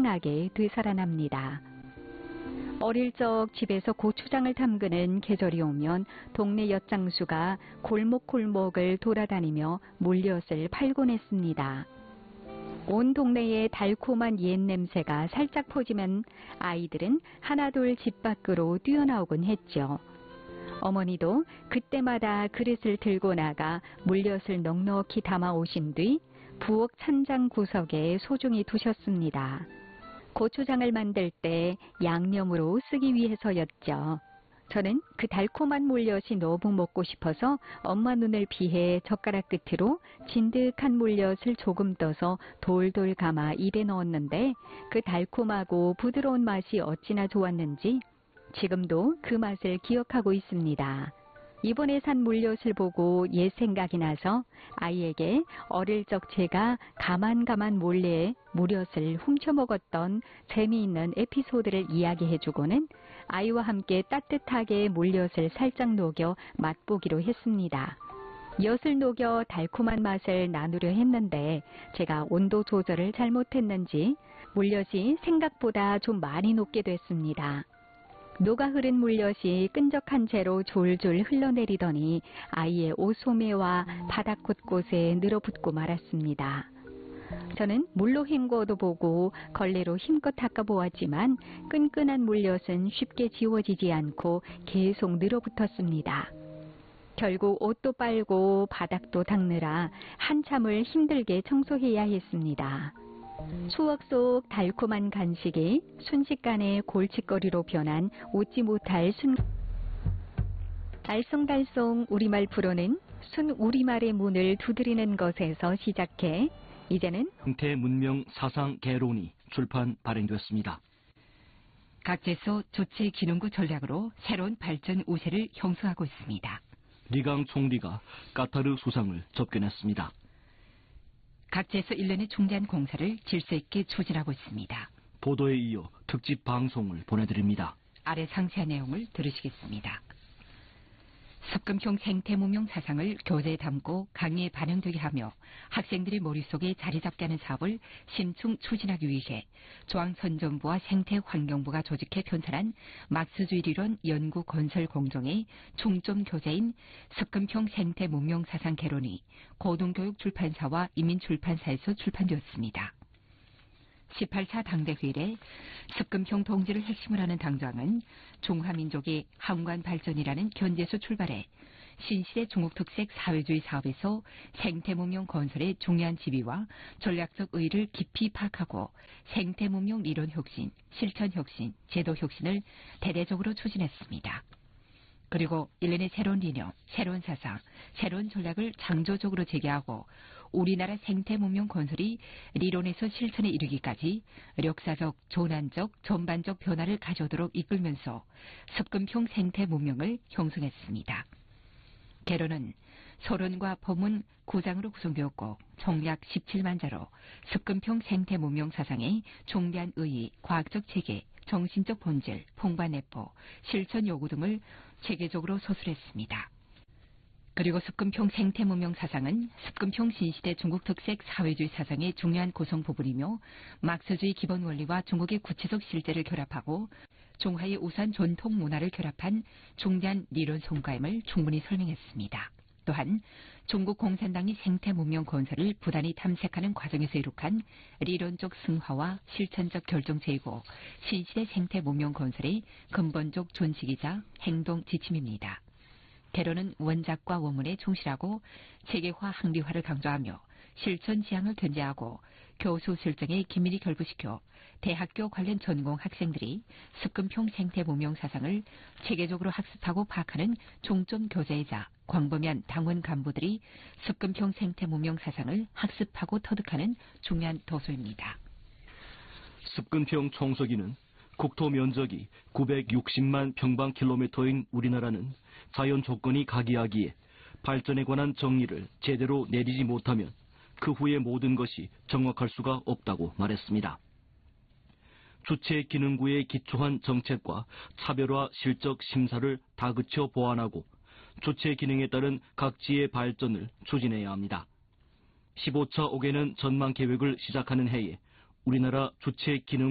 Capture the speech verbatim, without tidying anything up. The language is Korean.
생생하게 되살아납니다. 어릴 적 집에서 고추장을 담그는 계절이 오면 동네 엿장수가 골목골목을 돌아다니며 물엿을 팔곤 했습니다. 온 동네에 달콤한 옛 냄새가 살짝 퍼지면 아이들은 하나둘 집 밖으로 뛰어나오곤 했죠. 어머니도 그때마다 그릇을 들고 나가 물엿을 넉넉히 담아 오신 뒤 부엌 찬장 구석에 소중히 두셨습니다. 고추장을 만들 때 양념으로 쓰기 위해서였죠. 저는 그 달콤한 물엿이 너무 먹고 싶어서 엄마 눈을 피해 젓가락 끝으로 진득한 물엿을 조금 떠서 돌돌 감아 입에 넣었는데 그 달콤하고 부드러운 맛이 어찌나 좋았는지 지금도 그 맛을 기억하고 있습니다. 이번에 산 물엿을 보고 옛 생각이 나서 아이에게 어릴 적 제가 가만가만 몰래 물엿을 훔쳐 먹었던 재미있는 에피소드를 이야기해주고는 아이와 함께 따뜻하게 물엿을 살짝 녹여 맛보기로 했습니다. 엿을 녹여 달콤한 맛을 나누려 했는데 제가 온도 조절을 잘못했는지 물엿이 생각보다 좀 많이 녹게 됐습니다. 녹아 흐른 물엿이 끈적한 채로 졸졸 흘러내리더니 아이의 옷소매와 바닥 곳곳에 늘어붙고 말았습니다. 저는 물로 헹궈도 보고 걸레로 힘껏 닦아보았지만 끈끈한 물엿은 쉽게 지워지지 않고 계속 늘어붙었습니다. 결국 옷도 빨고 바닥도 닦느라 한참을 힘들게 청소해야 했습니다. 추억 속 달콤한 간식이 순식간에 골칫거리로 변한 웃지 못할 순... 알쏭달쏭 우리말 프로는 순 우리말의 문을 두드리는 것에서 시작해 이제는 형태 문명 사상 개론이 출판 발행되었습니다. 각재소 조치 기능구 전략으로 새로운 발전 우세를 형성하고 있습니다. 리강 총리가 까타르 수상을 접견했습니다. 각재소 일련의 중대한 공사를 질서 있게 추진하고 있습니다. 보도에 이어 특집 방송을 보내드립니다. 아래 상세한 내용을 들으시겠습니다. 습금형 생태문명 사상을 교재에 담고 강의에 반영되게 하며 학생들의 머릿속에 자리 잡게 하는 사업을 심층 추진하기 위해 중앙선전부와 생태환경부가 조직해 편찬한 막스주의리론 연구 건설 공정의 중점 교재인 습금형 생태문명 사상 개론이 고등교육 출판사와 인민출판사에서 출판되었습니다. 십팔 차 당대회 이래 습금형 동지를 핵심으로 하는 당정은 중화민족의 항관 발전이라는 견제에서 출발해 신시대 중국특색 사회주의 사업에서 생태문명 건설의 중요한 지위와 전략적 의의를 깊이 파악하고 생태문명 이론 혁신, 실천 혁신, 제도 혁신을 대대적으로 추진했습니다. 그리고 일련의 새로운 이념, 새로운 사상, 새로운 전략을 창조적으로 제기하고 우리나라 생태문명 건설이 리론에서 실천에 이르기까지 역사적, 전환적, 전반적 변화를 가져오도록 이끌면서 습금형 생태문명을 형성했습니다. 개론은 서론과 법문 구 장으로 구성되었고 총 약 십칠만 자로 습금형 생태문명 사상의 중대한 의의, 과학적 체계, 정신적 본질, 풍부한 내포, 실천 요구 등을 체계적으로 서술했습니다. 그리고 습금형 생태문명 사상은 습금형 신시대 중국 특색 사회주의 사상의 중요한 구성 부분이며 막스주의 기본 원리와 중국의 구체적 실제를 결합하고 중화의 우수한 전통 문화를 결합한 중대한 리론 성과임을 충분히 설명했습니다. 또한 중국 공산당이 생태문명 건설을 부단히 탐색하는 과정에서 이룩한 리론적 승화와 실천적 결정체이고 신시대 생태문명 건설의 근본적 존식이자 행동 지침입니다. 개론은 원작과 원문에 충실하고 체계화 항리화를 강조하며 실천 지향을 견제하고 교수 실정에 긴밀히 결부시켜 대학교 관련 전공 학생들이 습금형 생태문명 사상을 체계적으로 학습하고 파악하는 중점 교재이자 광범위한 당원 간부들이 습금형 생태문명 사상을 학습하고 터득하는 중요한 도서입니다. 습금형 청소기는 국토 면적이 구백육십만 평방킬로미터인 우리나라는 자연 조건이 각이하기에 발전에 관한 정리를 제대로 내리지 못하면 그 후의 모든 것이 정확할 수가 없다고 말했습니다. 주체 기능구에 기초한 정책과 차별화 실적 심사를 다그쳐 보완하고 주체 기능에 따른 각지의 발전을 추진해야 합니다. 십오 차 오 개년 전망 계획을 시작하는 해에 우리나라 주체 기능